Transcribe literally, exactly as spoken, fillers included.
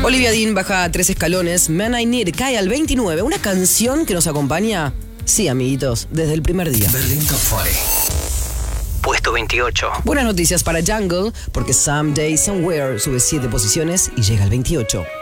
Olivia Dean baja tres escalones. Man I Need cae al veintinueve. Una canción que nos acompaña, sí, amiguitos, desde el primer día. Berlín Top cuarenta. Puesto veintiocho. Buenas noticias para Jungle, porque Someday Somewhere sube siete posiciones y llega al veintiocho.